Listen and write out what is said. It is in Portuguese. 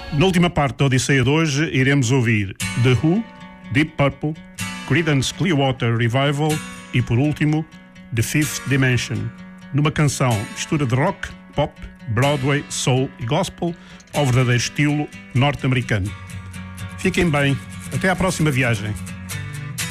Na última parte da Odisseia de hoje, iremos ouvir The Who, Deep Purple, Creedence Clearwater Revival e, por último, The Fifth Dimension, numa canção mistura de rock, pop, Broadway, soul e gospel ao verdadeiro estilo norte-americano. Fiquem bem, até à próxima viagem.